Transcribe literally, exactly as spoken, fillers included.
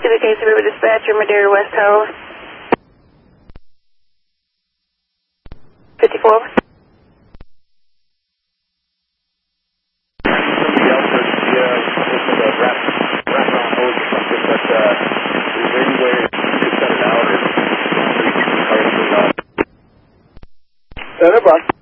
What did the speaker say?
Pacific Case River Dispatcher, Madeira West Tower. fifty-four. Somebody else is, yeah, looking to wrap, wrap around hose or something, but, uh, is there any way to cut it out or, or you can cut it out? Center bus.